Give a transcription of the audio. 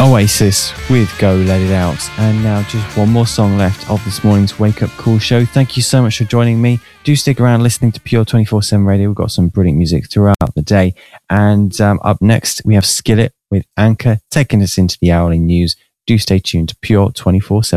Oasis with Go Let It Out. And now just one more song left of this morning's Wake Up Call show. Thank you so much for joining me. Do stick around listening to Pure 24/7 Radio. We've got some brilliant music throughout the day. And up next, we have Skillet with Anchor taking us into the hourly news. Do stay tuned to Pure 24/7.